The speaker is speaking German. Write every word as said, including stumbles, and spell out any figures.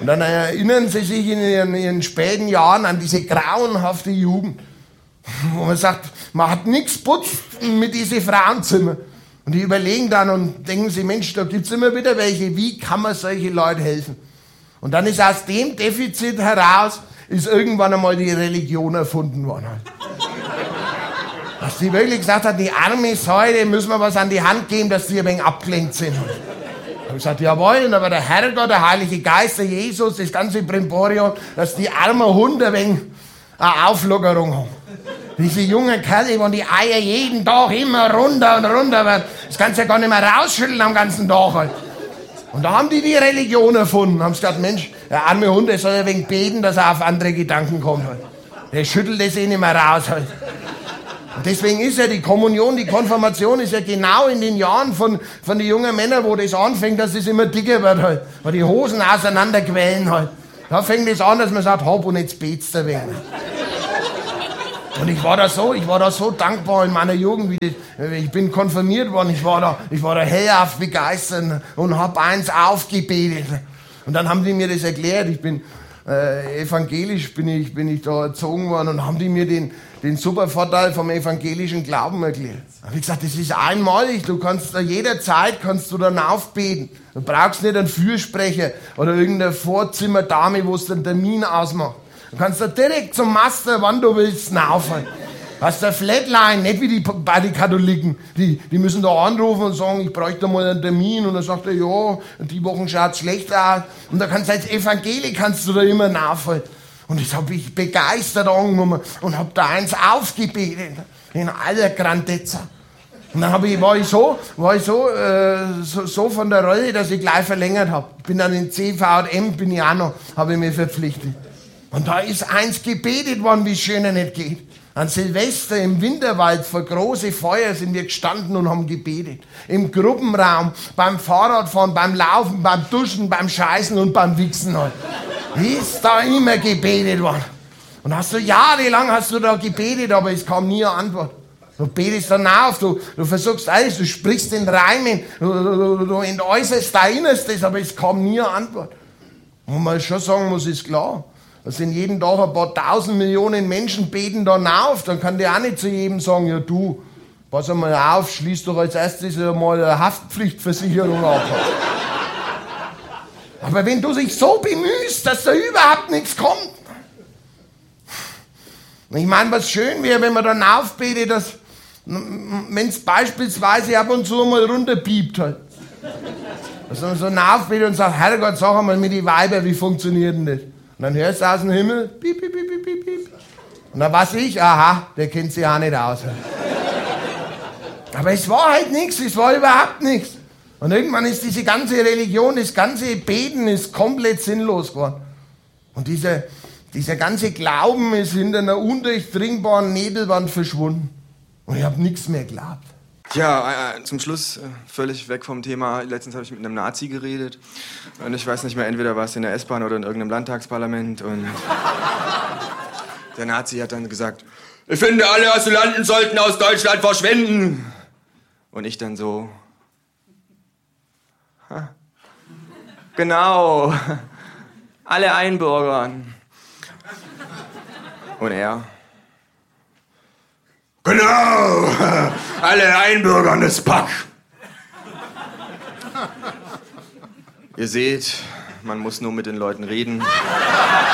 Und dann erinnern sie sich in ihren, ihren späten Jahren an diese grauenhafte Jugend, wo man sagt, man hat nichts putzt mit diesen Frauenzimmern. Und die überlegen dann und denken sich, Mensch, da gibt's immer wieder welche, wie kann man solche Leute helfen? Und dann ist aus dem Defizit heraus, ist irgendwann einmal die Religion erfunden worden. Dass die wirklich gesagt hat, die arme Säule müssen wir was an die Hand geben, dass die ein wenig abgelenkt sind. Ich habe gesagt, jawohl, aber der Herrgott, der Heilige Geist, der Jesus, das ganze Brimborium, dass die armen Hunde ein wenig eine Auflockerung haben. Diese jungen Kerle, wo die Eier jeden Tag immer runter und runter werden, das kannst du ja gar nicht mehr rausschütteln am ganzen Tag halt. Und da haben die die Religion erfunden, haben gesagt, Mensch, der arme Hund, der soll ein wenig beten, dass er auf andere Gedanken kommt halt. Der schüttelt das eh nicht mehr raus halt. Und deswegen ist ja die Kommunion, die Konfirmation ist ja genau in den Jahren von, von den jungen Männern, wo das anfängt, dass es immer dicker wird halt. Weil die Hosen auseinanderquellen halt. Da fängt es an, dass man sagt, hopp, und jetzt betst du wenig. Und ich war da so, ich war da so dankbar in meiner Jugend, wie das, ich bin konfirmiert worden, ich war da, ich war da hellauf begeistert und hab eins aufgebetet. Und dann haben die mir das erklärt, ich bin äh, evangelisch, bin ich, bin ich da erzogen worden und haben die mir den, den super Vorteil vom evangelischen Glauben erklärt. Da hab ich gesagt, das ist einmalig, du kannst da jederzeit, kannst du dann aufbeten. Du brauchst nicht einen Fürsprecher oder irgendeine Vorzimmerdame, wo es den Termin ausmacht. Du kannst da direkt zum Master, wann du willst, laufen. Hast eine Flatline, nicht wie die, bei den Katholiken. Die, die müssen da anrufen und sagen, ich bräuchte mal einen Termin. Und dann sagt er, ja, die Wochen schaut's schlecht aus. Und da kannst du als Evangelik kannst du da immer laufen. Und das habe ich begeistert angenommen und habe da eins aufgebetet. In aller Grandezza. Und dann hab ich, war ich so, war ich so, äh, so, so von der Rolle, dass ich gleich verlängert habe. Bin dann in C V M, bin ich auch noch, habe ich mich verpflichtet. Und da ist eins gebetet worden, wie es schöner nicht geht. An Silvester im Winterwald vor große Feuer sind wir gestanden und haben gebetet. Im Gruppenraum, beim Fahrradfahren, beim Laufen, beim Duschen, beim Scheißen und beim Wichsen halt. Ist da immer gebetet worden. Und hast du jahrelang hast du da gebetet, aber es kam nie eine Antwort. Du betest dann auf, du, du versuchst alles, du sprichst in Reimen, du, du, du entäußerst dein Innerstes, aber es kam nie eine Antwort. Und man schon sagen muss, ist klar. Das sind jeden Tag ein paar tausend Millionen Menschen beten dann auf. Dann kann der auch nicht zu jedem sagen, ja du, pass einmal auf, schließ doch als erstes einmal eine Haftpflichtversicherung ab. Aber wenn du dich so bemühst, dass da überhaupt nichts kommt. Ich meine, was schön wäre, wenn man dann aufbetet, dass, wenn es beispielsweise ab und zu mal runterpiept halt. Dass man so aufbetet und sagt, Herrgott, sag einmal mit den Weibern, wie funktioniert denn das? Und dann hörst du aus dem Himmel, piep, piep, piep, piep, piep, piep. Und dann weiß ich, aha, der kennt sich auch nicht aus. Aber es war halt nichts, es war überhaupt nichts. Und irgendwann ist diese ganze Religion, das ganze Beten ist komplett sinnlos geworden. Und dieser, dieser ganze Glauben ist hinter einer undurchdringbaren Nebelwand verschwunden. Und ich habe nichts mehr geglaubt. Ja, äh, zum Schluss, äh, völlig weg vom Thema. Letztens habe ich mit einem Nazi geredet. Und ich weiß nicht mehr, entweder war es in der S-Bahn oder in irgendeinem Landtagsparlament. Und der Nazi hat dann gesagt, ich finde, alle Asylanten sollten aus Deutschland verschwinden. Und ich dann so, ha, genau, alle einbürgern. Und er, genau, alle einbürgern das Pack. Ihr seht, man muss nur mit den Leuten reden.